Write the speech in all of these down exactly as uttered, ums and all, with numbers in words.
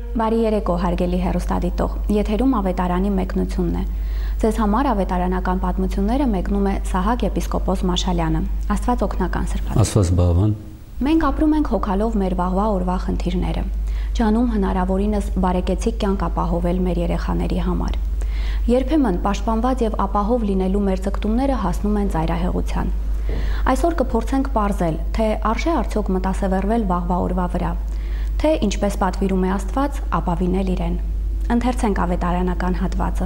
Բարի երեկո, հարգելի հեռուստադիտող, եթերում ավետարանի մեկնությունն է։ Ձեզ համար ավետարանական պատմությունները մեկնում է Սահակ եպիսկոպոս Մաշալյանը։ Աստված օգնական սրբան։ Աստված բավան։ Մենք ապրում ենք հոգալով մեր վաղվա օրվա խնդիրները, ջանում հնարավորինս բարեկեցիկ կյանք ապահովել մեր երեխաների համար։ Երբեմն պաշտպանված եւ ապահով լինելու մեր ձգտումները հասնում են ծայրահեղության։ Այսօր կփորձենք պարզել, թե արժե արդյոք մտասևեռվել վաղվա օրվա վրա, թե ինչպես պատվիրում է Աստված, ապավինել իրեն։ Ընթերցենք ավետարանական հատվածը։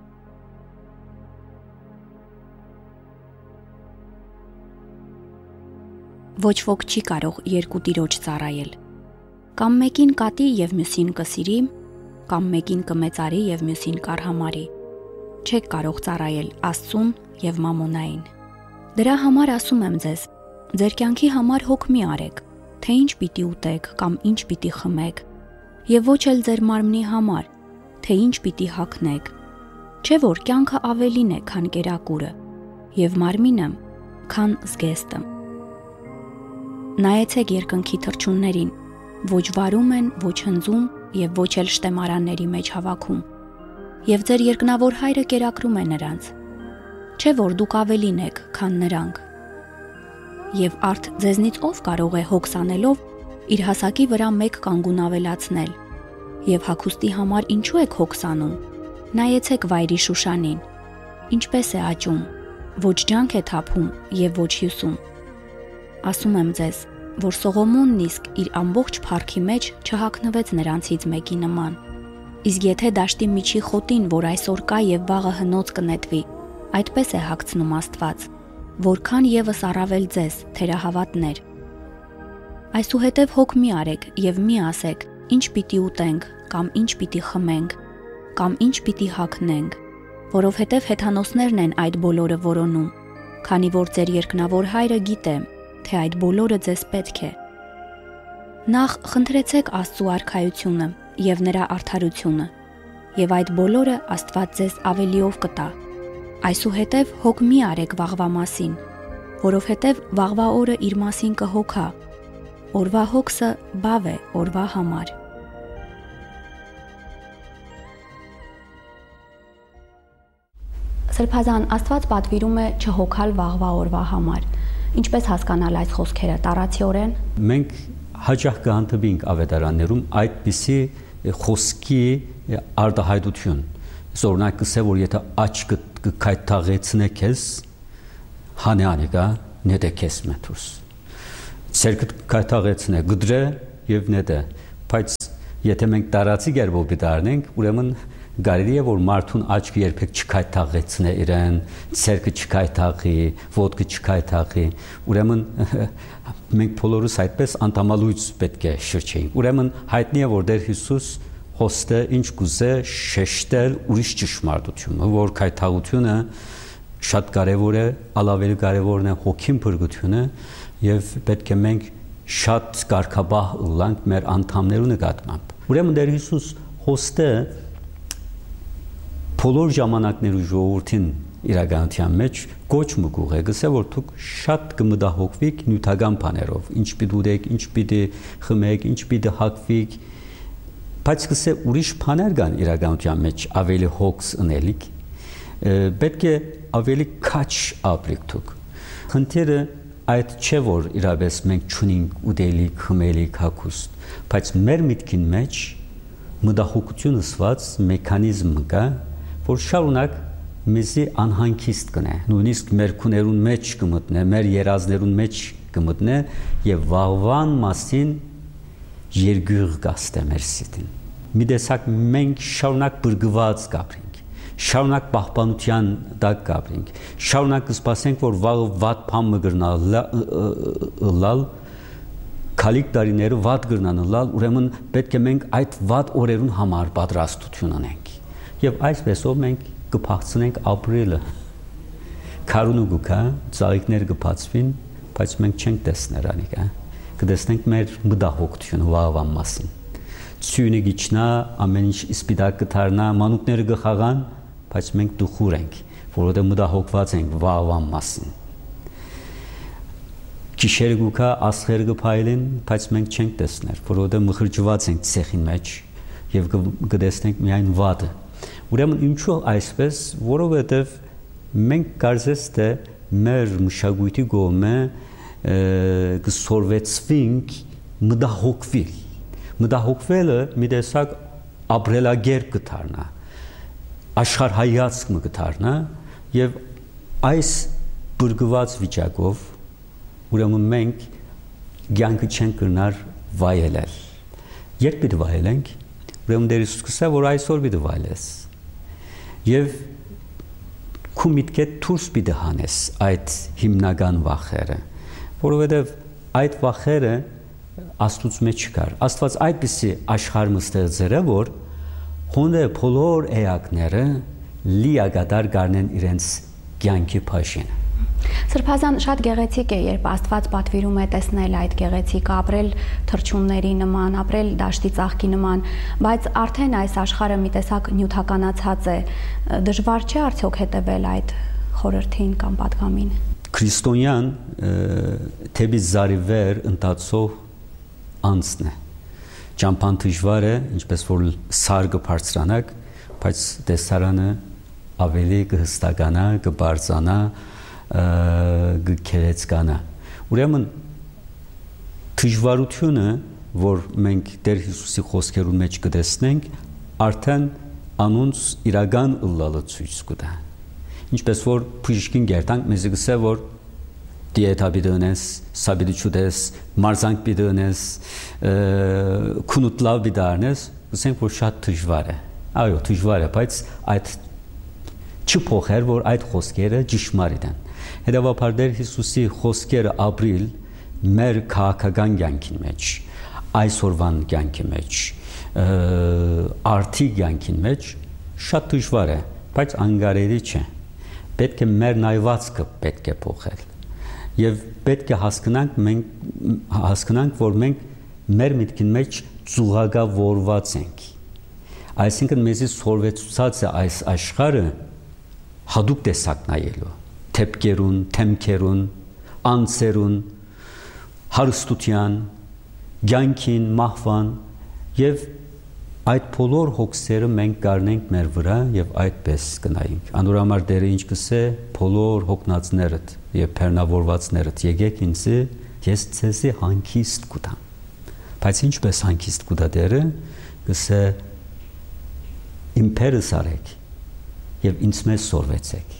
Ոչ ոք չի կարող երկու տիրոջ ծառայել։ Կամ մեկին կատի եւ մյուսին կսիրի, կամ մեկին կմեծարի եւ մյուսին կարհամարի։ Չեք կարող ծառայել Աստծուն եւ մամոնային։ Դրա համար ասում եմ ձեզ, ձեր կյանքի համար հոգ մի արեք, թե ինչ պիտի ուտեք կամ ինչ պիտի խմեք, եւ ոչ էլ ձեր մարմնի համար, թե ինչ պիտի հագնեք։ Չէ՞ որ կյանքը ավելին է, քան կերակուրը, եւ մարմինը, քան զգեստը։ Նայեցեք երկնքի թռչուններին, ոչ վարում են, ոչ հնձում եւ ոչ էլ շտեմարանների մեջ հավաքում, եւ ձեր երկնավոր Հայրը կերակրում է նրանց։ Չէ՞ որ դուք ավելին եք, քան նրանք։ Եվ արդ ձեզնից ով կարող է հոգս անելով իր հասակի վրա մեկ կանգուն ավելացնել։ Եվ հագուստի համար ինչու եք հոգս անում։ Նայեցեք վայրի Շուշանին, ինչպես է աճում, ոչ ջանք է թափում եւ ոչ հյուսում։ Ասում եմ ձեզ, որ Սողոմոնն իսկ իր ամբողջ փառքի մեջ չհագնվեց նրանցից մեկի նման։ Իսկ եթե դաշտի միջի խոտին, որ այսօր կա եւ վաղը հնոց կնետվի, այդպես է հագցնում Աստված, որքան եւս առավել ձեզ, թերահավատներ։ Այսուհետև հոգ մի արեք եւ մի ասեք, ինչ պիտի ուտենք, կամ ինչ պիտի խմենք, կամ ինչ պիտի հագնենք, որովհետև հեթանոսներն են այդ բոլորը որոնում, քանի որ ձեր երկնավոր Հայրը գիտե, թե այդ բոլորը ձեզ պետք է։ Նախ խնդրեցեք Աստծու արքայությունը եւ նրա արդարությունը, եւ այդ բոլորը Աստված ձեզ ավելիով կտա։ Այսուհետև հոգ մի արեք վաղվա մասին, որովհետև վաղվա օրը իր մասին կհոգա, օրվա հոգսը բավ է օրվա համար։ Սրբազան, Աստված պատվիրում է չհոգալ վաղվա օրվա համար։ Ինչպես հասկանալ այս խոսքերը տառացիորեն։ Մենք հաճախ կհանդիպենք ավետարաններում այդպիսի խոսքի արտահայտություն։ Օրինակ ասե, որ եթե աչքը կքայթաղեցնեք ես, հանյանիկա նետեքես մեթուս։ Ցերկը քայթաղեցնե գդրե եւ նետե։ Բայց եթե մենք տարածի գերբով դառնենք, ուրեմն գարելի է որ մարդուն աչքը երբեք չքայթաղեցնե իրեն, ցերկը չքայթաղի, ոտքը չքայթաղի։ Ուրեմն մենք բոլորս այդպես անտամալույց պետք է շրջեինք։ Ուրեմն հայտնի է որ Տեր Հիսուս հոստը ինչ կուզե շեշտել ուրիշ ճշմարտությունը, որ քայթաղությունը շատ կարևոր է, ալավելի կարևորն է հոգին փրկությունը եւ պետք է մենք շատ կարգաբահ ըլլանք մեր անդամներու նկատմամբ։ Ուրեմն Տեր Հիսուս հոստը բոլոր ժամանակներու ժողովրդին իրականության մեջ կոչ մգուղ է, գսե որ դուք շատ կմտահոգվիք նյութական բաներով, ինչ պիտի ուտեք, ինչ պիտի խմեք, ինչ պիտի հագվիք, բայց գսե ուրիշ բաներ կան իրականության մեջ ավելի հոգս ունելիք, պետք է ավելի քաչ ապրեք դուք։ Խնդիրը այդ չէ որ իրապես մենք չունենք ուտելիք, խմելիք, հագուստ, բայց մեր միտքին մեջ մտահոգություն ըսված մեխանիզմ կա, որ շարունակ մեզի անհանգիստ կնե, նույնիսկ մեր քուներուն մեջ կմտնե, մեր երազներուն մեջ կմտնե եւ վաղվան մասին երգյուղ կաստե մեր սիտին։ Մի տեսակ մենք շարունակ բրգված կապրենք, շարունակ պահպանության տակ կապրենք, շարունակ կսպասենք, որ վաղը վատ բան մգրնալ լալ, քալիք տարիները վատ գրնան լալ, ուրեմն պետք է մենք այդ վատ օրերուն համար պատրաստություն անենք։ Եվ այսպեսով մենք կփախցնենք ապրելը։ Քարունը գուքա, ծաղիկներ կբացվին, բայց մենք չենք տեսներ անիկա։ Կտեսնենք մեր մտահոգությունը վաղվան մասին։ Ցյունը գիչնա, ամեն ինչ իսպիտակ կդառնա, մանուկները կխաղան, բայց մենք դուխուր ենք, որովհետև մտահոգված ենք վաղվան մասին։ Գիշերը գուքա, աստղերը կփայլեն, բայց մենք չենք տեսներ, որովհետև մխրճված ենք ցեխի մեջ։ եւ կդեսնենք միայն վատը։ Ուրեմն ինչու այսպես, որովհետեւ մենք կարծես թե մեր մշակույթի գոմը կսորվեցվենք մտահոգվել։ Մտահոգվելը մի տեսակ ապրելագեր կդառնա, աշխարհայացք կդառնա եւ այս բրգված վիճակով ուրեմն մենք կյանքը չենք կրնար վայելել։ Երբ պիտի վայելենք, ուրեմն Տեր Հիսուս կսա, որ այսօր պիտի վայելես։ Եվ քու միտքեդ դուրս պիտի հանես այդ հիմնական վախերը, որովհետև այդ վախերը Աստծուց մեջ չկար։ Աստված այդպիսի աշխարհ ստեղծել է, որ հոնդե բոլոր էակները լիակատար գարնեն իրենց կյանքի փաշինը։ Սրբազան շատ գեղեցիկ է, երբ Աստված պատվիրում է տեսնել այդ գեղեցիկը, ապրել թռչունների նման, ապրել դաշտի ծաղկի նման, բայց արդեն այս աշխարհը մի տեսակ նյութականացած է, դժվար չէ արդյոք հետևել այդ խորհրդին կամ պատգամին։ Քրիստոնյան թեպի զարիվեր ընթացող անձն է։ Ճամփան դժվար է, ինչպես որ սարգը բարձրանակ, բայց տեսարանը ավելի կհստականա, կբարձրանա, գքերեցկանա։ Ուրեմն դժվարությունը, որ մենք Տեր Հիսուսի խոսքերուն մեջ կտեսնենք, արդեն անոնց իրական ըլլալը ցույց կտա։ Ինչպես որ բժիշկին գերտանք մեզ գսե, որ դիետա բիդոնես, սաբիդուչուդես, մարզանք բիդոնես, քունուտլավ բիդարնես, ասենք որ շատ դժվար է։ Այո, դժվար է, բայց այդ չփոխեր, որ այդ խոսքերը ճշմարիտ են։ Հետևաբար Տեր Հիսուսի խոսքերը ապրիլ մեր քաղաքական կյանքի մեջ, այսօրվան կյանքի մեջ, արդի կյանքի մեջ շատ դժվար է, բայց անկարելի չէ։ Պետք է մեր նայվածքը պետք է փոխել։ Եվ պետք է հասկանանք, մենք հասկանանք, որ մենք մեր միտքին մեջ ծուղակավորված ենք։ Այսինքն մեզի սորվեցուցած է այս աշխարհը հadoop տեսակ նայելու, թեփկերուն, թեմքերուն, անձերուն, հարստության, կյանքին, մահվան եւ այդ բոլոր հոգսերը մենք կառնենք մեր վրա եւ այդպես կնայենք։ Անորամար Տերը ինչ կսե, բոլոր հոգնածներդ եւ բեռնավորվածներդ եկեք ինձ, ես ցեզի հանգիստ կտամ։ Բայց ինչպես հանգիստ կտա Տերը, կսե իմ փերս արեք եւ ինձ մեզ սորվեցեք։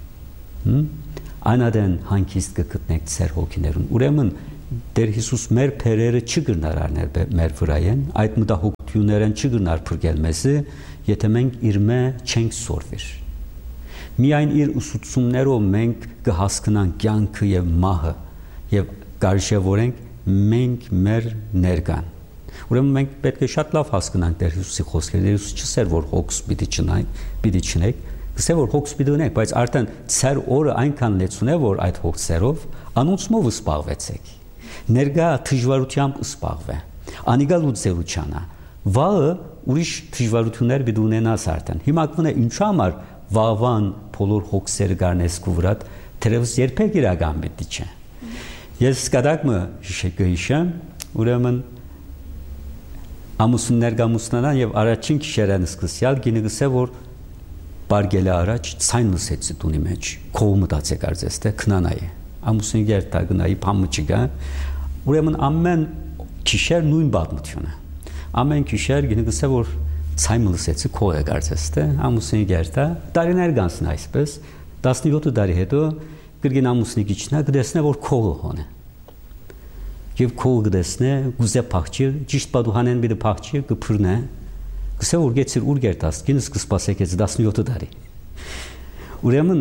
Անադեն հանգիստ կգտնեք ձեր հոգիներուն։ Ուրեմն Տեր Հիսուս մեր փերերը չգնար առնել մեր վրայեն, այդ մտահոգություններն չգնար փրկել մեզ, եթե մենք իր մե չենք սորվիր։ Միայն իր ուսուցումներով մենք կհասկանանք կյանքը եւ մահը եւ կարժևորենք մենք մեր ներկան։ Ուրեմն մենք պետք է շատ լավ հասկանանք Տեր Հիսուսի խոսքերը։ Տեր Հիսուս չսեր որ հոգս պիտի չնայք, պիտի չնեք, գսե որ հոգս պիտի ունեք, բայց արդեն ցեր օրը այնքան լեցուն է, որ այդ հոգսերով անոնցմով սպաղվեցեք։ Ներգա դժվարությամբ սպաղվե։ Անիգա լուծելուչանա։ Վաղը ուրիշ դժվարություններ պիտի ունենաս արդեն։ Հիմա կունե ինչու համար վաղվան բոլոր հոգսերը գարնես կուվրատ, թերևս երբեք իրական պիտի չէ։ Ես սկադակմը հիշեմ, ուրեմն ամուսիններ գամուսնանան եւ առաջին գիշերան սկսյալ գինը գսե որ բարգելը առաջ ցայն լսեցի տունի մեջ քով մտածեք արծես թե քնանայ ամուսին գերտա գնայի փամը չգա ուրեմն ամեն գիշեր նույն բադմությունը ամեն գիշեր գինը գսե որ ցայն լսեցի քով է արծես թե ամուսին գերտա տարիներ գանցն այսպես տասնյոթ տարի հետո գրգին ամուսնի գիչնա գտեսնե որ քողը հոնե եւ քող գտեսնե գուզե փախչի ճիշտ պատուհանեն բիդը փախչի կփրնե գսե որ գեցիր ուր գերտաս գինս կսպասեք ես տասնյոթ տարի ուրեմն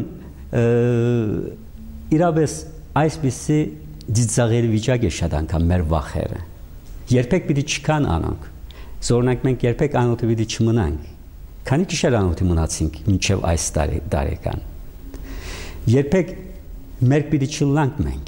իրավես այսպիսի դիծաղերի վիճակ է շատ անգամ մեր վախերը երբեք պիտի չկան անոնք զորնանք մենք երբեք անոթի պիտի չմնանք քանի գիշեր անոթի մնացինք մինչև այս տարի տարեկան երբեք մեր պիտի չլանք մենք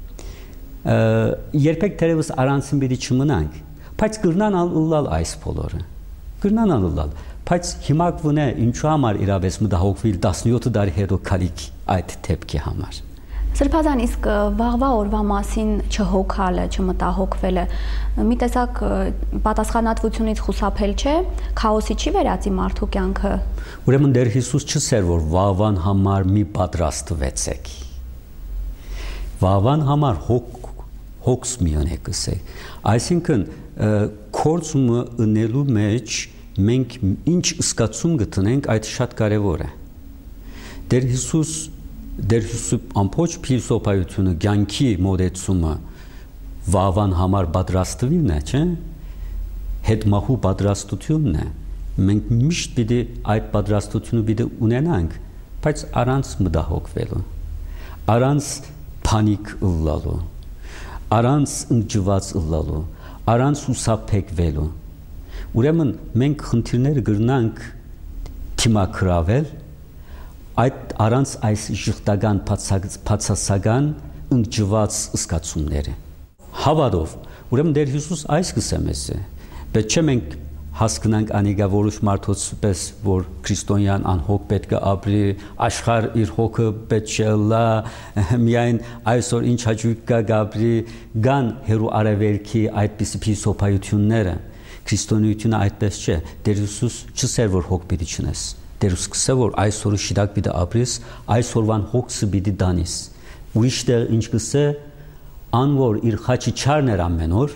երբեք թերևս առանցին պիտի չմնանք բայց կրնան ալլալ այս բոլորը կրնան ալլալ բայց հիմա կվնե ինչու համար իրավես մտահոգվել տասնյոթ տարի հետո քալիք այդ թեփքի համար Սրբազան, իսկ վաղվա օրվա մասին չհոգալը, չմտահոգվելը մի տեսակ պատասխանատվությունից խուսափել չէ, քաոսի չի վերածի մարդու կյանքը։ Ուրեմն Տեր Հիսուս չսեր որ վաղվան համար մի պատրաստվեցեք։ Վաղվան համար հոգ հոգս մի ունեցեք։ Այսինքն կորցումը ունելու մեջ մենք ինչ սկացում գտնենք, այդ շատ կարևոր է։ Տեր Հիսուս Դեր Հիսուսի ամբողջ փիլիսոփայությունը, կյանքի մոդեցումը վաղվան համար պատրաստվելն է, չէ՞։ Հետմահու պատրաստությունն է։ Մենք միշտ պիտի այդ պատրաստությունը պիտի ունենանք, բայց առանց մտահոգվելու, առանց փանիկ ըլլալու, առանց ընկճված ըլլալու, առանց հուսափեկվելու։ Ուրեմն մենք խնդիրները գրնանք թիմակրավել այդ առանց այս ժխտական բացասական ընկճված սկացումները հավատով ուրեմն Տեր Հիսուս այս կսեմես է բայց չէ մենք հասկանանք անիգա որոշ մարդոց պես որ քրիստոնյան անհոգ պետք է ապրի աշխարհ իր հոգը պետք է լա միայն այսօր ինչ հաճույք կա գաբրի գան հերու արևելքի այդպիսի փիլիսոփայությունները քրիստոնեությունը այդպես չէ Տեր Հիսուս չսեր որ հոգ պիտի չնես Դեր սկսե որ այսօրը շիդակ պիտի ապրես, այսօրվան հոգսը պիտի դանես։ Ուրիշտեղ ինչ կսե, անոր իր խաչի չարներ ամեն օր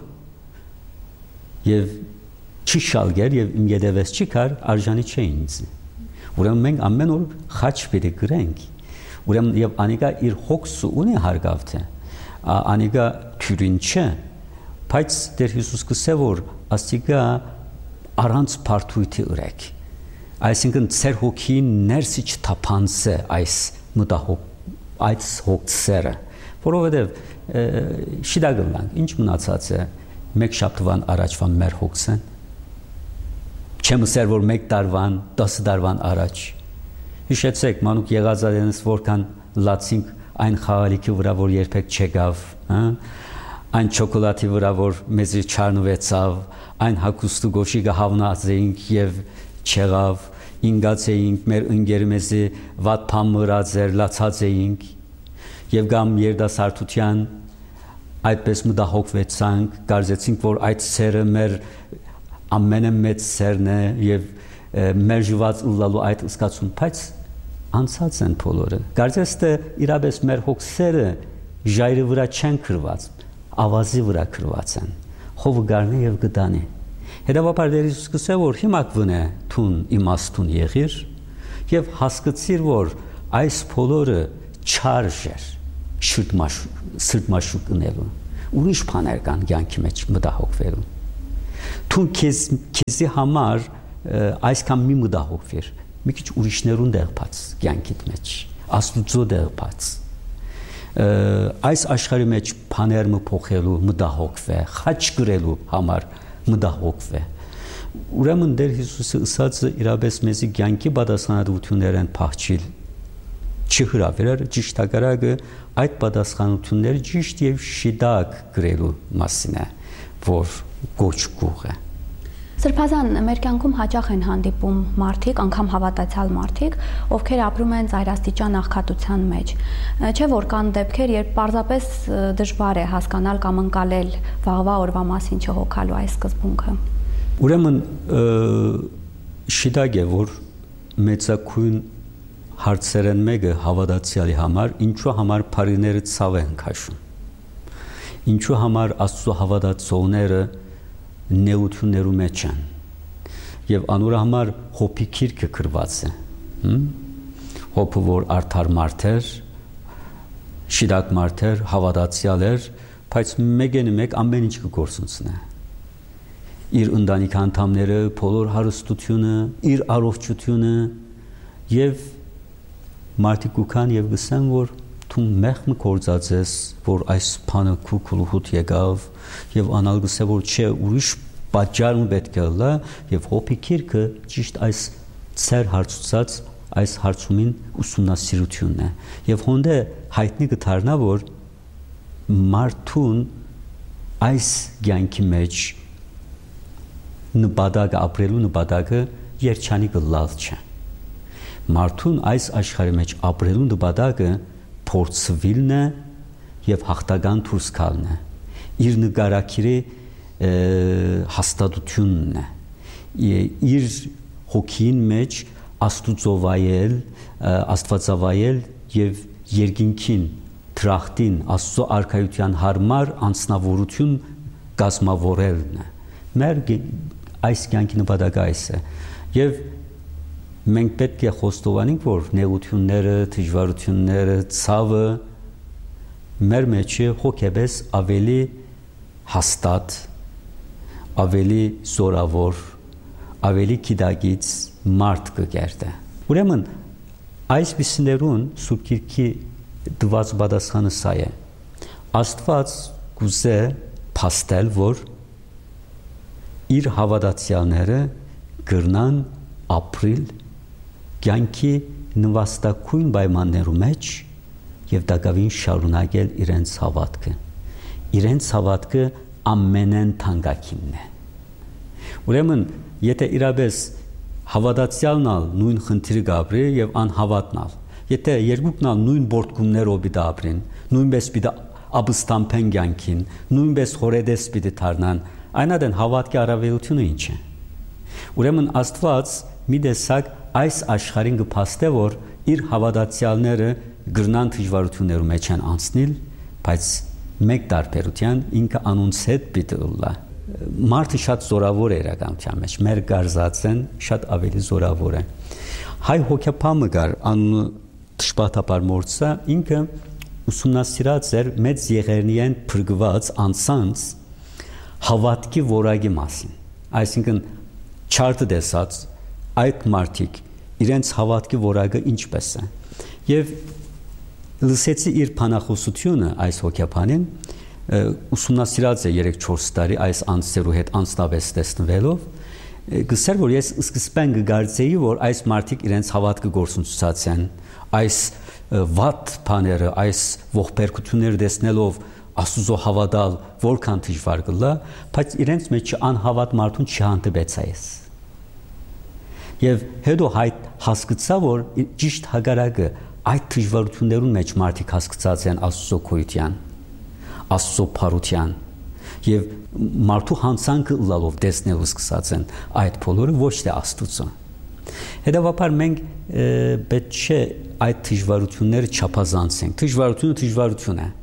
եւ չի շալգեր եւ իմ յետևես չի կար արժանի չէ ինձ։ Ուրեմն մենք ամեն օր խաչ պիտի գրենք։ Ուրեմն եւ անիկա իր հոգսը ունի հարգավթե։ Անիկա քյուրին չէ, բայց Տեր Հիսուս կսե որ աստիգա առանց բարդույթի ուրեք։ Այսինքն ծեր հոգին ներսի չթափանցե այս մտահոգ այս հոգսերը որովհետև շիդագլանք ինչ մնացած է մեկ շաբթվան առաջվա մեր հոգսեն չեմ ասեր որ մեկ տարվան դասը տարվան առաջ հիշեցեք մանուկ եղածարենս որքան լացինք այն խաղալիքի վրա որ երբեք չեկավ հա այն շոկոլադի վրա որ մեզի չառնվեցավ այն հագուստու գոշիկը հավնած էինք եւ չեղավ ինգած էինք մեր ընկերմեզի վատ բան մրածեր լացած էինք եւ գամ երդասարտության այդպես մտահոգվեցանք կարծեցինք որ այդ սերը մեր ամենամեծ սերն է եւ մեր ժված ուլալու այդ սկացում բայց անցած են բոլորը կարծես թե իրապես մեր հոգսերը ժայռի վրա չեն քրված ավազի վրա քրված են հովը գարնի եւ գտանի Հետևաբար Տեր Հիսուս կսե որ հիմա կվնե թուն իմաստուն եղիր եւ հասկացիր որ այս բոլորը չարժ էր սրտմաշուկ ունելու ուրիշ բաներ կան կյանքի մեջ մտահոգվելու թուն քեզ քեզի համար այսքան մի մտահոգվիր մի քիչ ուրիշներուն դեղբաց կյանքիդ մեջ աստուծո դեղբաց այս աշխարհի մեջ բաներ մփոխելու մտահոգվե խաչ գրելու համար մտահոգվե ուրեմն Տեր Հիսուսը ասածը իրապես մեզի կյանքի պատասխանատվություններ են փախչիլ չհրավիրել ճիշտ ակարագը այդ պատասխանատվությունները ճիշտ եւ շիդակ գրելու մասին է որ գոչ գուղ է Սրբազան մեր կյանքում հաճախ են հանդիպում մարդիկ, անգամ հավատացյալ մարդիկ, ովքեր ապրում են ծայրաստիճան աղքատության մեջ։ Չէ որ կան դեպքեր, երբ պարզապես դժվար է հասկանալ կամ ընկալել վաղվա օրվա մասին չհոգալու այս սկզբունքը։ Ուրեմն շիդակ է որ մեծակույն հարցերեն մեկը հավատացյալի համար ինչու համար բարիները ցավ են քաշում։ Ինչու համար Աստծո հավատացողները նեություններու մեջ են եւ անոր համար հոփի քիրքը գրված է հոփը որ արդար մարդեր շիդակ մարդեր հավատացյալ էր բայց մեկեն մեկ ամեն ինչ կգործունցնե իր ընտանիքի անդամները բոլոր հարստությունը իր առողջությունը եւ մարդիկ կան եւ գսեն որ դու մեղմ կործածես որ այս բանը քուքուլուհուտ եկավ եւ անալգսե որ չէ ուրիշ պատճառ պետք է լա եւ հոփի քիրքը ճիշտ այս ծեր հարցուցած այս հարցումին ուսումնասիրությունն է եւ հոնդե հայտնի կդառնա որ մարդուն այս ցանկի մեջ նպատակը ապրելու նպատակը երջանիկ լավ չէ մարդուն այս աշխարհի մեջ ապրելու նպատակը փորձվիլն է եւ հաղթական դուրս գալն է իր նկարակիրի հաստատությունն է իր հոգին մեջ աստուծովայել աստվածավայել եւ երկինքին դրախտին աստծո արքայության հարմար անձնավորություն կազմավորելն է մեր այս կյանքի նպատակը այս է եւ մենք պետք է խոստովանենք որ նեղությունները դժվարությունները ցավը մեր մեջ հոգեբես ավելի հաստատ ավելի զորավոր ավելի գիտակից մարդ կգերտե ուրեմն այս բիսներուն Սուրբ Գիրքի դված պատասխանը սա է Աստված գուզե փաստել որ իր հավատացյալները գրնան ապրիլ կյանքի նվաստակույն պայմաններու մեջ եւ դակավին շարունակել իրենց հավատքը իրենց հավատքը ամենեն թանկագինն է ուրեմն եթե իրապես հավատացյալն ալ նույն խնդիրը գաբրի եւ անհավատն ալ եթե երկուքն ալ նույն բորտկումներով պիտի ապրեն նույնպես պիտի ապստամբեն կյանքին նույնպես խորեդես պիտի դառնան այնադեն հավատքի առավելությունը ինչ է ուրեմն Աստված մի տեսակ այս աշխարհին կփաստե որ իր հավատացյալները գրնան դժվարություններու մեջ են անցնել բայց մեկ տարբերության ինքը անոնց հետ պիտի լա մարդը շատ զորավոր է իրականության մեջ մեր գարզածեն շատ ավելի զորավոր է հայ հոգեբամը գար անունը Տշպատապար մորցա ինքը ուսումնասիրած էր մեծ եղերնիեն փրկված անցանց հավատքի որակի մասին այսինքն չարտը դեսած այդ մարդիկ իրենց հավատքի որակը ինչպես է եւ լսեցի իր բանախոսությունը այս հոգեբանին ուսումնասիրած է երեք չորս տարի այս անձերու հետ անձնապես տեսնվելով գսեր որ ես սկզբեն կգարձեի որ այս մարդիկ իրենց հավատքը գործունեացած են այս վատ բաները այս ողբերգությունները տեսնելով Աստուծո հավատալ որքան դժվար կլա բայց իրենց մեջ անհավատ մարդուն չհանդիպեցա ես եւ հետո հայտ հասկացա որ ճիշտ հագարակը այդ դժվարություններուն մեջ մարդիկ հասկացած են Աստծո քույրության Աստծո փառության եւ մարդու հանցանքը լալով տեսնելու սկսած են այդ բոլորը ոչ թե Աստուծո հետևաբար մենք պետք չէ այդ դժվարությունները չափազանցենք դժվարությունը դժվարություն է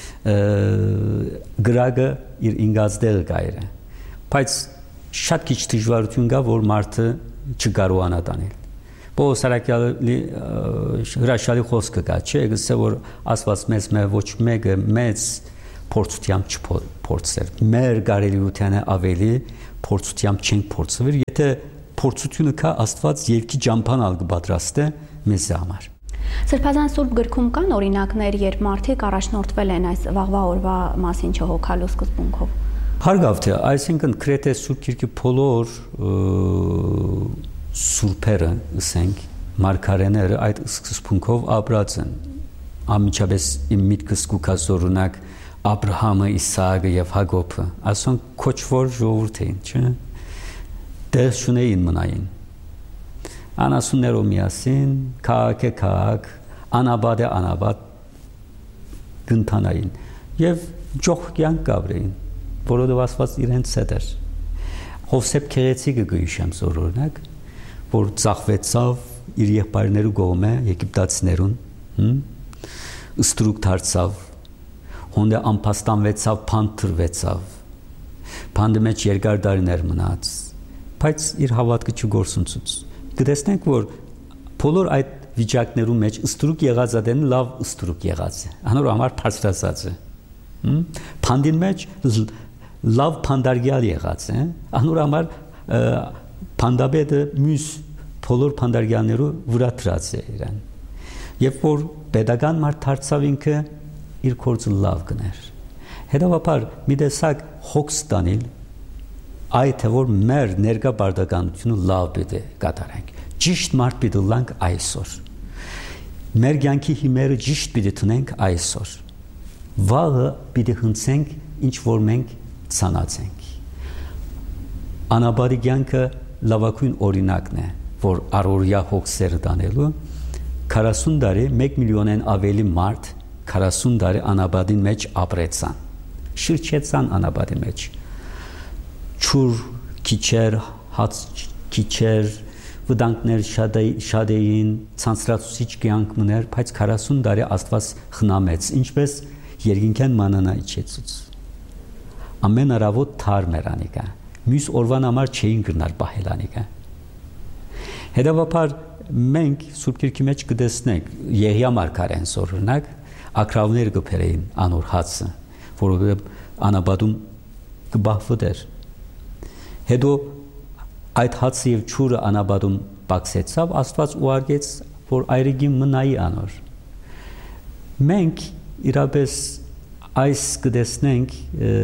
գրագը իր ինգազդել գայրը բայց շատ քիչ դժվարություն կա որ մարդը չկարողանա տանել Պողոս Արաքյալի հրաշալի խոսքը կա չէ գսե որ Աստված մեզ մե ոչ մեկը մեծ փորձությամբ չփորձեր մեր կարելիությանը ավելի փորձությամբ չենք փորձվեր եթե փորձությունը կա Աստված երկի ջամփան կպատրաստե մեզ համար Սրբազան Սուրբ գրքում կան օրինակներ, երբ մարդիկ առաջնորդվել են այս վաղվա օրվա մասին չհոգալու սկզբունքով։ Հարգավ թե, այսինքն Քրեթե Սուրբ Գիրքի բոլոր սուրբերը, ասենք, մարգարեները այդ սկզբունքով ապրած են։ Անմիջապես իմ միտքս կուքած օրինակ Աբրահամը, Իսահակը եւ Հակոբը, ասոնք քոչվոր ժողովուրդ էին, չէ՞։ Դեր շունեին մնային։ Անասուններով միասին, քաղաք է քաղաք, անաբադ է անաբադ գնթանային եւ ջող կյանք կաբրեին, որովհետեւ Աստված իրենց հետ էր։ Հովսեփ Քեղեցիկը գույշեմ զորօրինակ, որ ծախվեցավ իր եղբայրներու կողմէ եգիպտացիներուն, ըստրուկ դարձավ, հոնդե անփաստանվեցավ, փանտրվեցավ, փանդի մեջ երկար տարիներ մնաց, բայց իր հավատքը չգործունցուց։ Գտեսնենք, որ բոլոր այդ վիճակներու մեջ ըստրուկ եղած ադեն լավ ըստրուկ եղած է, անոր համար բարձրացած է։ Փանդին մեջ լավ փանդարգյալ եղած է, անոր համար փանդաբեդը մյուս բոլոր փանդարգյալներու վրա դրած է իրան։ Երբ որ pedagogan մարդ դարձավ ինքը իր գործը լավ կներ։ Հետևաբար մի տեսակ հոգս տանել այդ է որ մեր ներկա բարդականությունը լավ պիտի կատարենք ճիշտ մարդ պիտի լանք այսօր մեր կյանքի հիմերը ճիշտ պիտի տնենք այսօր վաղը պիտի հնցենք ինչ որ մենք ցանացենք անաբարի կյանքը լավագույն օրինակն է որ առօրյա հոգսերը տանելու քառասուն տարի մեկ միլիոնեն ավելի մարդ քառասուն տարի անաբադին մեջ ապրեցան, շրջեցան անաբադի մեջ, չուր քիչեր, հաց քիչեր, վտանգներ շատ էին, ցանցրացուցիչ կյանք մներ, բայց քառասուն տարի Աստված խնամեց, ինչպես երկինքեն մանանա իջեցուց։ Ամեն առավոտ թարմ էր անիկա, մյուս օրվան համար չէին գնար պահել անիկա։ Հետևաբար մենք Սուրբ Գիրքի մեջ կտեսնենք Եղիա մարգարեն օրինակ ակրավներ կբերեին անոր հացը, որովհետև անաբադում կբահվեր։ Հետո այդ հացը եւ ճուրը անաբադում բացեցավ, Աստված ուղարկեց, որ այրիգին մնայի անոր։ Մենք իրապես այս կտեսնենք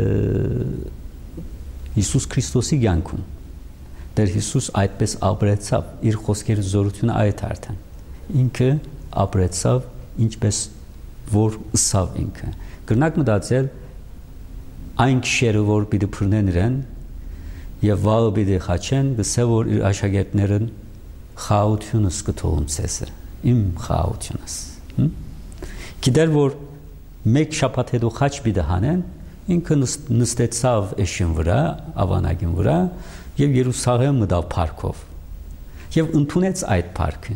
Հիսուս Քրիստոսի կյանքում։ Դեր Հիսուս այդպես ապրեցավ, իր խոսքերի զորությունը այդ արդեն։ Ինքը ապրեցավ, ինչպես որ ըսավ ինքը։ Կրնակ մտածել այն քիշերը, որ պիտի փռնեն իրեն եւ վաղը պիտի խաչեն, գսե որ իր աշակերտներն խաղաղությունս կթողում ցեսը, իմ խաղաղությունս։ Գիտեր որ մեկ շաբաթ հետո խաչ պիտի հանեն, ինքը նստեցավ էշին վրա, ավանագին վրա եւ Երուսաղեմ մտավ парքով եւ ընդունեց այդ парքը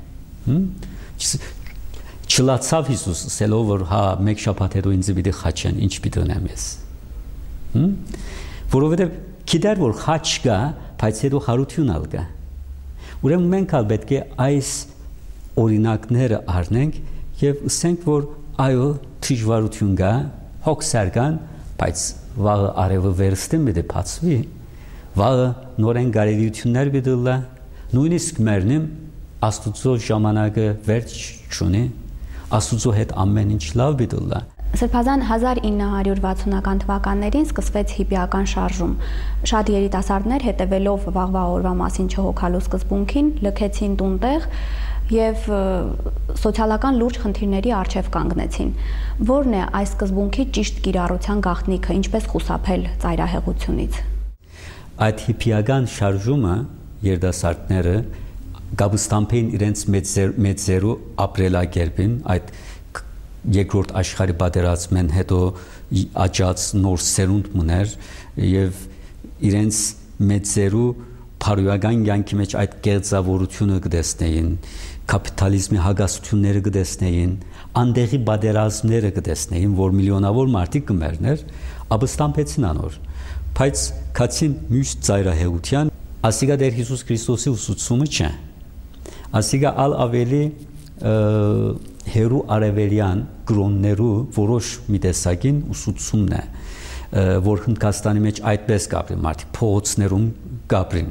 չլացավ Հիսուս ասելով որ հա մեկ շաբաթ հետո ինձ պիտի խաչեն ինչ պիտի ունեմ ես որովհետեւ գիտեր որ խաչ կա բայց հետո հարություն ալ կա ուրեմն մենք ալ պետք է այս օրինակները առնենք եւ ասենք որ այո դժվարություն կա հոգսեր կան բայց վաղը արևը վերստին պիտի բացվի վաղը նորեն գարելիություններ գտելա նույնիսկ մերնիմ Աստուծո ժամանակը վերջ չունի Աստուծո հետ ամեն ինչ լավ գտելա Սրբազան հազար ինը հարյուր վաթսունական թվականներին սկսվեց հիպիական շարժում շատ երիտասարդներ հետևելով վաղվա օրվա մասին չհոգալու սկզբունքին լքեցին տունտեղ եւ սոցիալական լուրջ խնդիրների առջև կանգնեցին որն է այս սկզբունքի ճիշտ կիրառության գաղտնիքը ինչպես խուսափել ծայրահեղությունից Այդ հիպիական շարժումը երիտասարդները գաբստամփին իրենց մեծերու ապրելակերպին այդ երկրորդ աշխարհի պատերազմեն հետո աճած նոր սերունդ մներ եւ իրենց մեծերու փարուական կյանքի մեջ այդ կեղծավորությունը կտեսնեին կապիտալիզմի հագասությունները կտեսնեին անդեղի պատերազմները կտեսնեին որ միլիոնավոր մարդիկ կմերներ ապստամփեցին անոր բայց քացին մյուս ծայրահեղության ասիգա դեր Հիսուս Քրիստոսի ուսուցումը չէ ասիգա ալ ավելի հերու արևելյան գրոններու որոշ մի տեսակին ուսուցումն է որ Հնդկաստանի մեջ այդպես կապրին մարդիկ փողոցներում կապրին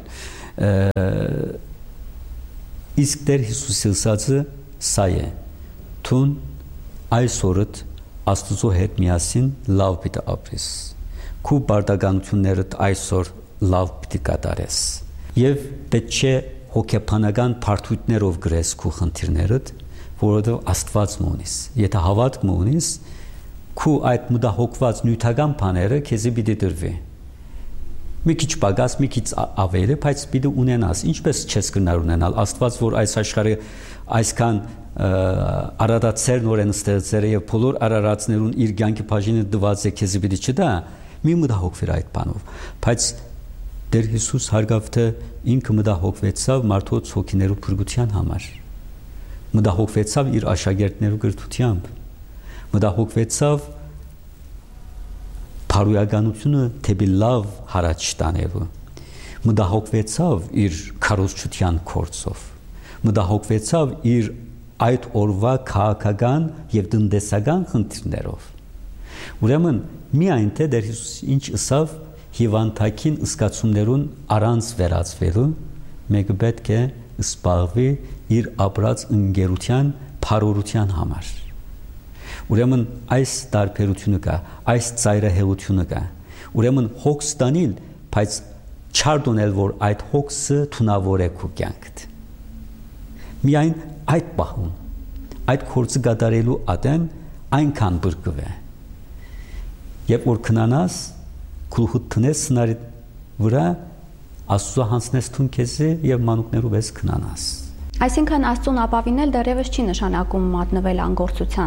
իսկ դեր Հիսուսի ուսածը սա է թուն այսօրդ Աստծո հետ միասին լավ պիտի ապրես քու բարդականություններդ այսօր լավ պիտի կատարես եւ պետք չէ հոգեբանական բարդություններով գրես քու խնդիրներդ որովհետեւ Աստված մունիս եթե հավատք մունիս քու այդ մտահոգված նյութական բաները քեզի պիտի դրվի մի քիչ պակաս մի քիչ ավելի բայց պիտի ունենաս ինչպես չես կնար ունենալ Աստված որ այս աշխարհը այսքան արարածներ նորեն ստեղծել եւ բոլոր արարածներուն իր կյանքի բաժինը դված է քեզի պիտի չդա մի մտահոգվիր այդ բանով բայց Դեր Հիսուս հարգավթե ինքը մտահոգվեցավ մարդոց հոգիներու փրկության համար մտահոգվեցավ իր աշակերտներու գրթությամբ մտահոգվեցավ փարուականությունը թեպի լավ հարաճ տանելու մտահոգվեցավ իր քարոզչության կորցով մտահոգվեցավ իր այդ օրվա քաղաքական եւ տնտեսական խնդիրներով ուրեմն միայն թե Դեր Հիսուս ինչ ասավ հիվանդակին ըսկացումներուն առանց վերածվելու մեկը պետք է սպառվի իր ապրած ընկերության փարորության համար ուրեմն այս տարբերությունը կա այս ծայրահեղությունը կա ուրեմն հոգս տանիլ բայց չարդոնել որ այդ հոգսը թունավոր է քո կյանքդ միայն այդ պահում այդ կորցը գդարելու ատեն այնքան բրկվե երբ որ քնանաս քուլխուտ տնես սնարի վրա Աստծո հանցնես թուն քեզի եւ մանուկներով ես քնանաս Այսինքն Աստծուն ապավինել դեռևս չի նշանակում մատնվել անգործության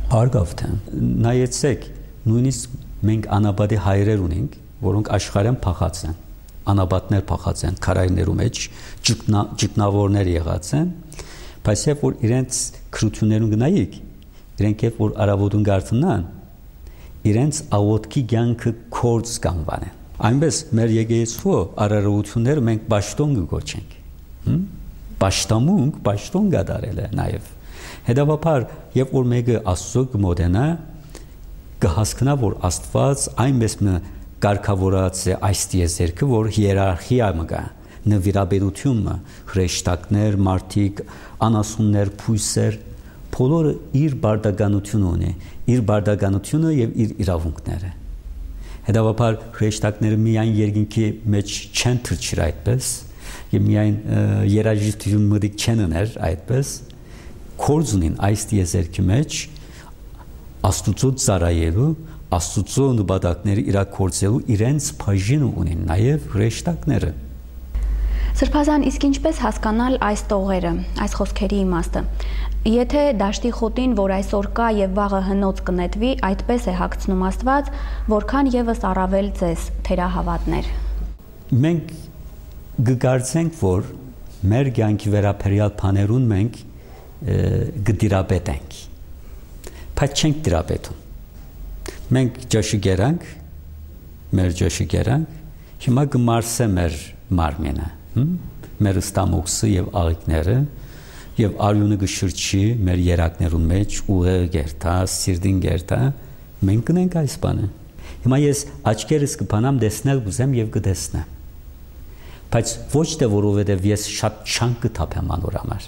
Արգավթեն նայեցեք նույնիսկ մենք անաբադի հայրեր ունենք, որոնք աշխարհեն փախած են, անաբատներ փախած են, քարայրներու մեջ ճգնա, ճգնավորներ եղած են, բայց երբ որ իրենց քրություններուն գնայիք, իրենք երբ որ արավոտուն գարտնան, իրենց աղոտքի կյանքը կորց կանվանեն։ Այնպես մեր եկեղեցու արարողությունները մենք պաշտոն կգոչենք։ Պաշտամունք, պաշտոն գդարել է նաև։ Հետևաբար, երբ որ մեկը Աստծո կմոտենա, կհասկանա, որ Աստված այնպես մը կարգավորած է այս տիեզերքը, որ հիերարխիա մգա, նվիրաբերությունը, հրեշտակներ, մարդիկ, անասուններ, փույսեր, բոլորը իր բարդականությունը ունի, իր բարդականությունը եւ իր իրավունքները։ Հետևաբար հրեշտակները միայն երկինքի մեջ չեն թրջիր այդպես, եւ միայն երաժշտություն մտիկ չեն ուներ այդպես, կորձ ունին այս տիեզերքի մեջ Աստուծո ծառայելու, Աստուծո նպատակները իրագործելու իրենց բաժին ունին նաև հրեշտակները։ Սրբազան, իսկ ինչպես հասկանալ այս տողերը, այս խոսքերի իմաստը։ Եթե դաշտի խոտին, որ այսօր կա եւ վաղը հնոց կնետվի, այդպես է հագցնում Աստված, որքան եւս առավել ձեզ, թերահավատներ։ Մենք գկարծենք, որ մեր կյանքի վերաբերյալ բաներուն մենք գդիրաբետենք, բայց չենք դիրաբետում։ Մենք ջաշի գերանք, մեր ջաշի գերանք, հիմա գմարսե մեր մարմինը, մեր ստամոքսը եւ աղիքները, եւ արյունը գշրջի մեր երակներուն մեջ, ուղեղը գերտա, սիրտին գերտա, մենք կնենք այս բանը։ Հիմա ես աչքերս կփանամ տեսնել գուզեմ եւ կտեսնեմ։ Բայց ոչ թե որովհետեւ ես շատ չանկ կթափեմ անոր համար։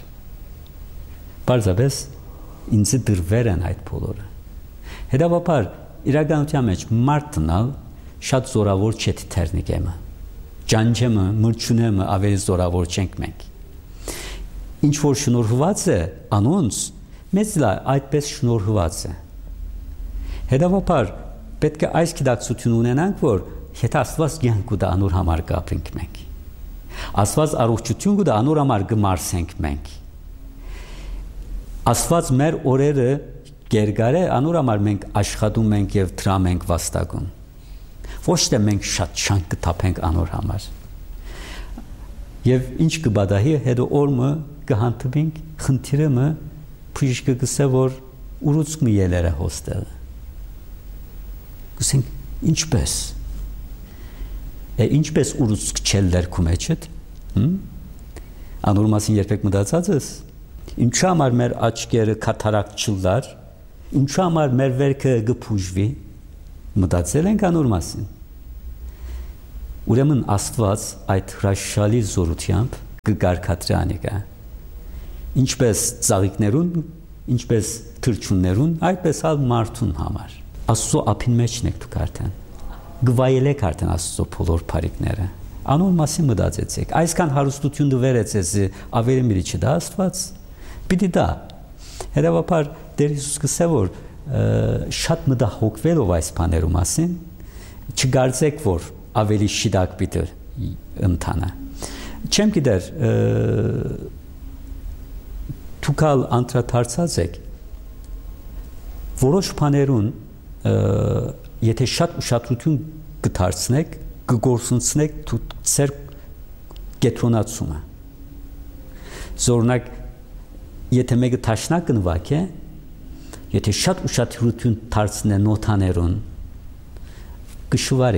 Պարզապես ինձ դրվեր են այդ բոլորը։ Հետևաբար իրականության մեջ մարդնալ շատ զորավոր չէ թերնիկեմը։ Ջանջեմը, մրջունեմը ավելի զորավոր չենք մենք։ Ինչ որ շնորհված է անոնց, մեծ լա այդպես շնորհված է։ Հետևաբար պետք է այս գիտակցություն ունենանք, որ եթե Աստված կյանք ուտա անոր համար կապրենք մենք։ Աստված առողջություն կուտա անոր համար կմարսենք մենք։ Աստված մեր օրերը գերգար է, անոր համար մենք աշխատում ենք եւ դրամ ենք վաստակում։ Ոչ թե մենք շատ շանկ կթափենք անոր համար։ Եվ ինչ կբադահի հետո օրը կհանդիպենք խնդիրը մը փիշկը գսե որ ուրուցք մի ելերը հոստել։ Գսենք ինչպես։ Է ինչպես ուրուցք չելներ քու մեջդ։ Հմ։ Անոր մասին երբեք մտածած ես։ Ինչու համար մեր աչքերը կատարակ չլար, ինչու համար մեր վերքը գփուժվի, մտածել ենք անոր մասին։ Ուրեմն Աստված այդ հրաշալի զորությամբ կգարկադրի անիկա։ Ինչպես ծաղիկներուն, ինչպես թրջուններուն, այդպես ալ մարդուն համար։ Աստծո ափին մեջն եք դուք արդեն։ Գվայելեք արդեն Աստծո բոլոր բարիքները։ Անոր մասին մտածեցեք։ Այսքան հարստություն դվերեց ես ավելի մի չդա Աստված։ Պիտի դա։ Հետևաբար Տեր Հիսուս գսե որ շատ մտահոգվելով այս բաներու մասին, չգարձեք որ ավելի շիդակ պիտի ընթանա։ Չեմ գիտեր դուքալ անդրադարձած եք որոշ բաներուն եթե շատ ուշադրություն կդարձնեք, կգործունցնեք ձեր կետրոնացումը։ Զորնակ եթե մեկը տաշնակ նվակ է, եթե շատ ուշադրություն դարձնե նոթաներուն, կշվարի։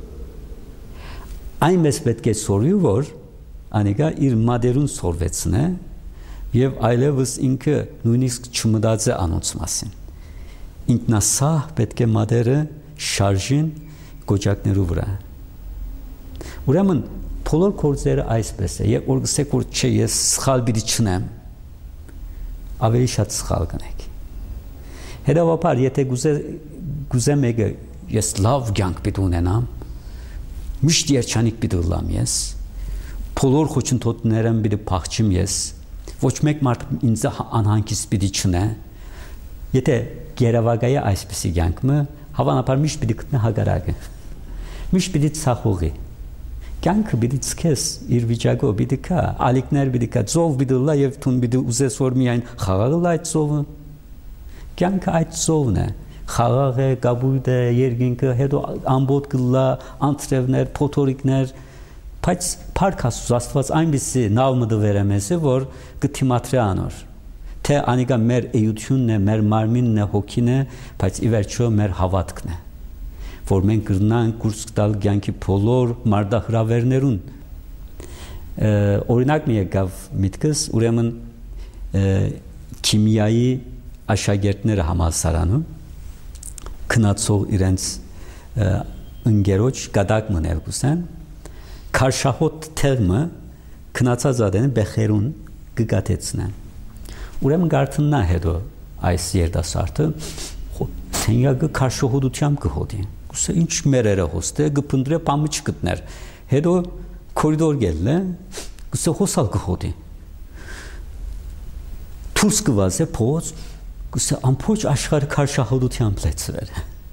Այնպես պետք է սորվի, որ անիկա իր մադերուն սորվեցնե եւ այլևս ինքը նույնիսկ չմտածե անոնց մասին։ Ինքնասահ պետք է մադերը շարժին գոճակներու վրա։ Ուրեմն բոլոր գործերը այսպես է, երբ որ գսեք որ չէ ես սխալ պիտի չնեմ, ավելի շատ սխալ կնեք։ Հետևաբար եթե գուզե գուզե մեկը ես լավ կյանք պիտի ունենամ, միշտ երջանիկ պիտի լամ ես, բոլոր խոչընդոտներն պիտի փախչեմ ես, ոչ մեկ մարդ ինձ անհանգիստ պիտի չնե։ Եթե գերավագայա այսպեսի կյանքը, հավանաբար միշտ պիտի գտնե հագարակը։ Միշտ պիտի ցախողի։ Կյանքը պիտի ցկես իր վիճակով պիտի կա, ալիքներ պիտի կա, ծով պիտի լա եւ թուն պիտի ուզես որ միայն խաղալ այդ ծովը։ կյանքը այդ ծովն է, խաղաղ է, գաբույտ է, երկինքը, հետո ամբողջ գլա, անտրևներ, փոթորիկներ, բայց Փառք Աստծո, Աստված այնպեսի նավ մտվեր է մեզ, որ կթիմատրի անոր, թե անիկա մեր էությունն է, մեր մարմինն է, հոգին է, բայց ի վերջո մեր հավատքն է, որ մենք կրնանք կուրս տալ կյանքի բոլոր մարտահրավերներուն։ Օրինակ մի եկավ միտքս, ուրեմն քիմիայի աշակերտները համալսարանում քնացող իրենց ընկերոջ գդակ մնել գուսեն քարշահոտ թեղմը քնացած ադեն բեխերուն կգատեցնեն ուրեմն գարտնա հետո այս երդասարտը թենյակը քարշահոտությամբ կհոտի գուսե ինչ մերերը հոստե գփնդրե պամը չգտներ հետո կորիդոր գելն է գուսե հոսալ կհոտի թուրս կվազե փոց գուսե ամբողջ աշխարհը քարշահոտությամբ լեցրել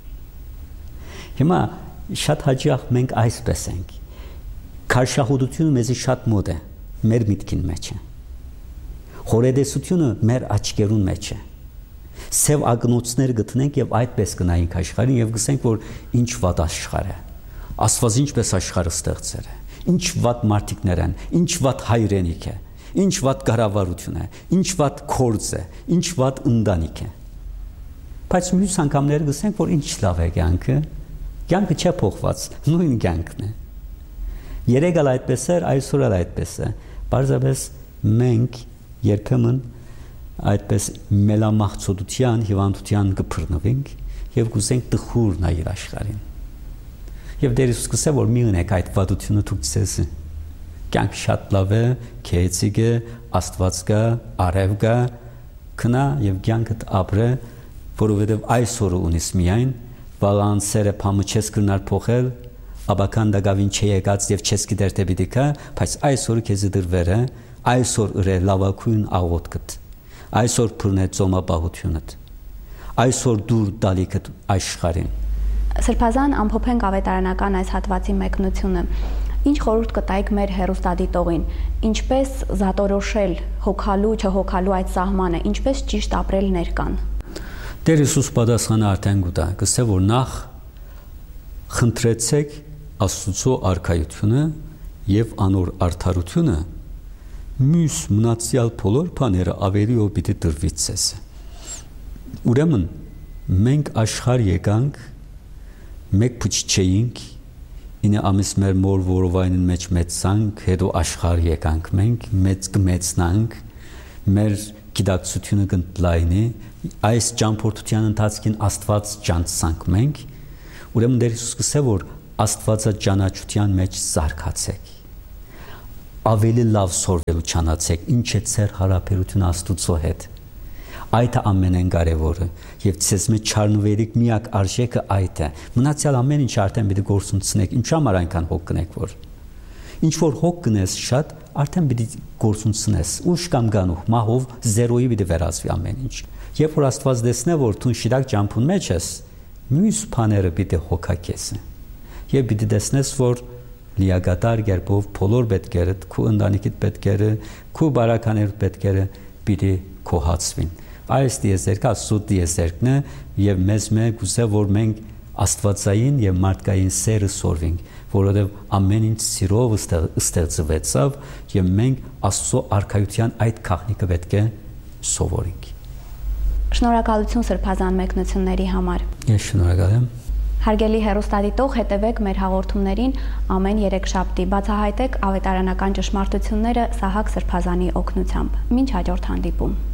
հիմա շատ հաճախ մենք այսպես ենք քարշահոտությունը մեզի շատ մոտ է մեր միտքին մեջ է խորեդեսությունը մեր աչքերուն մեջ է սև ակնոցներ գտնենք եւ այդպես կնայենք աշխարհին եւ գսենք որ ինչ վատ աշխարհ է Աստված ինչպես աշխարհը ստեղծել է ինչ վատ մարդիկներ են ինչ վատ հայրենիք է ինչ վատ կառավարություն է ինչ վատ կորձ է ինչ վատ ընտանիք է բայց մյուս անգամներ գսենք որ ինչ լավ է կյանքը կյանքը չէ փոխված նույն կյանքն է երեք էլ այդպես էր այսօր էլ այդպես է բարձրապես մենք երբեմն այդպես մելամաղձոտության հիվանդության կփռնվենք եւ գուսենք տխուր նայել աշխարհին եւ դեր Հիսուս կսե որ մի ունեք այդ վատությունը դուք ցես կյանք շատ լավ է քեծիկ է Աստված կա արև կա քնա եւ կյանքդ ապրե որովհետեւ այսօրը ունես միայն վաղան սերը փամը չես կրնար փոխել աբական դակավին չեկած եւ չես գիտեր թե պիտի կա բայց այսօրը քեզ դրվեր է այսօր ըրե լավակույն աղոթքդ այսօր փռնե ծոմապահությունդ այսօր դուր դալիքդ աշխարհին Սրբազան ամփոփենք ավետարանական այս հատվածի մեկնությունը Ինչ խորհուրդ կտայիք մեր հերոստատիտողին ինչպես զատորոշել հոգալու չհոգալու այդ սահմանը ինչպես ճիշտ ապրել ներկան Տեր Հիսուս պատասխանը արդեն գուտա կսե որ նախ խնդրեցեք Աստծո արքայությունը եւ անոր արդարությունը մյուս մնացյալ բոլոր բաները ավելի ու պիտի տրվի ցես Ուրեմն մենք աշխարհ եկանք մեկ փուչ չէինք ինը ամիս մեր մոր որովայնին մեջ մեծանք հետո աշխարհ եկանք մենք մեծ կմեծնանք մեր գիտակցությունը կընտլայնի այս ճամփորդության ընթացքին Աստված ճանցանք մենք ուրեմն Տեր Հիսուս կսե որ Աստվածաճանաչության մեջ զարգացեք ավելի լավ սորվելու ճանաչեք ինչ է ծեր հարաբերությունը Աստծո հետ Այդ ամենն կարևորը եւ ցեզ մեջ չառնվելիք միակ արժեքը այդ է մնացյալ ամեն ինչ արդեն պիտի գործունեցնեք ինչու՞ համար այնքան հոգ կնեք որ ինչ որ հոգ կնես շատ արդեն պիտի գործունեցնես ուշ կամ գանուխ մահով զերոյի պիտի վերածվի ամեն ինչ երբ որ Աստված դեսնե որ դու շիրակ ջամփուն մեջ ես մյուս բաները պիտի հոգակես եւ պիտի դեսնես որ լիագատար կերպով բոլոր պետքերդ քու ընտանիքիդ պետքերը քու բարականերդ պետքերը պիտի կոհացվին Այս դիեզերքը Աստծո դիեզերքն է եւ մեզ մեկ ուզե որ մենք Աստվածային եւ մարդկային սերը սորվենք, որովհետեւ ամեն ինչ սիրով ստեղծվեցավ եւ մենք Աստծո արքայության այդ քաղաքնիկը պետք է սովորենք։ Շնորհակալություն սրբազան մեկնությունների համար։ Ես շնորհակալ եմ։ Հարգելի հեռուստադիտող, հետևեք մեր հաղորդումներին ամեն երեքշաբթի, բացահայտեք ավետարանական ճշմարտությունները Սահակ Սրբազանի օգնությամբ։ Մինչ հաջորդ հանդիպում։